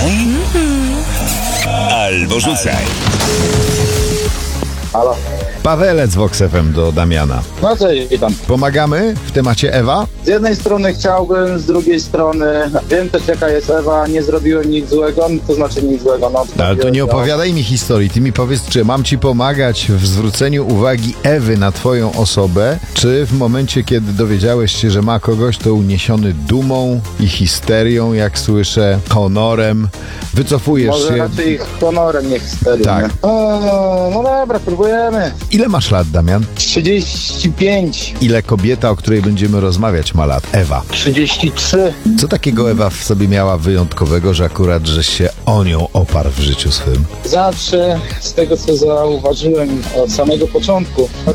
Albo rzucaj. Halo. Pawelec Vox FM do Damiana. No cześć, witam. Pomagamy w temacie Ewa? Z jednej strony chciałbym, z drugiej strony wiem też jaka jest Ewa, nie zrobiłem nic złego, to znaczy nic złego. No, Ale to nie opowiadaj mi historii. Ty mi powiedz, czy mam ci pomagać w zwróceniu uwagi Ewy na twoją osobę, czy w momencie, kiedy dowiedziałeś się, że ma kogoś, to uniesiony dumą i histerią, jak słyszę, honorem, wycofujesz Może się. raczej honorem, nie histerią. Tak. Nie? No dobra, próbujemy. Ile masz lat, Damian? 35. Ile kobieta, o której będziemy rozmawiać, ma lat? Ewa. 33. Co takiego Ewa w sobie miała wyjątkowego, że akurat żeś się o nią oparł w życiu swym? Zawsze z tego co zauważyłem od samego początku,